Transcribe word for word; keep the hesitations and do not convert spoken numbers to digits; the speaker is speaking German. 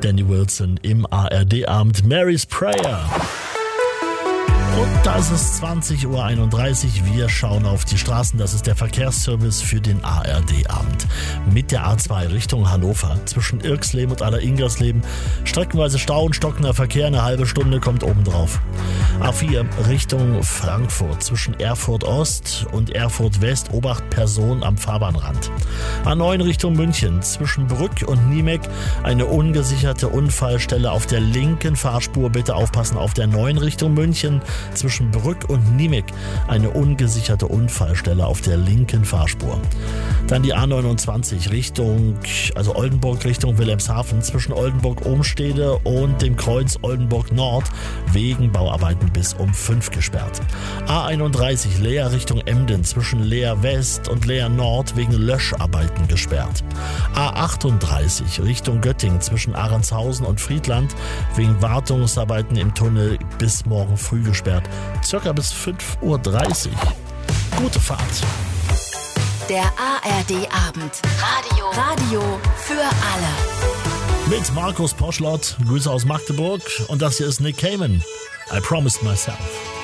Danny Wilson im A R D-Abend Mary's Prayer. Und da ist es zwanzig Uhr einunddreißig. Wir schauen auf die Straßen. Das ist der Verkehrsservice für den A R D-Abend. Mit der A zwei Richtung Hannover zwischen Irxleben und Aller-Ingersleben streckenweise Stau und stockender Verkehr. Eine halbe Stunde kommt obendrauf. A vier Richtung Frankfurt zwischen Erfurt Ost und Erfurt West. Obacht Person am Fahrbahnrand. A neun Richtung München zwischen Brück und Niemek. Eine ungesicherte Unfallstelle auf der linken Fahrspur. Bitte aufpassen auf der neun Richtung München. Zwischen Brück und Niemek eine ungesicherte Unfallstelle auf der linken Fahrspur. Dann die A neunundzwanzig Richtung, also Oldenburg Richtung Wilhelmshaven zwischen Oldenburg-Ohmstede und dem Kreuz Oldenburg Nord wegen Bauarbeiten bis um fünf gesperrt. A einunddreißig Leer Richtung Emden zwischen Leer West und Leer Nord wegen Löscharbeiten gesperrt. A achtunddreißig Richtung Göttingen zwischen Ahrendshausen und Friedland wegen Wartungsarbeiten im Tunnel bis morgen früh gesperrt. Circa bis fünf Uhr dreißig. Gute Fahrt. Der A R D-Abend. Radio. Radio für alle. Mit Markus Poschlott. Grüße aus Magdeburg. Und das hier ist Nick Cayman. I promised myself.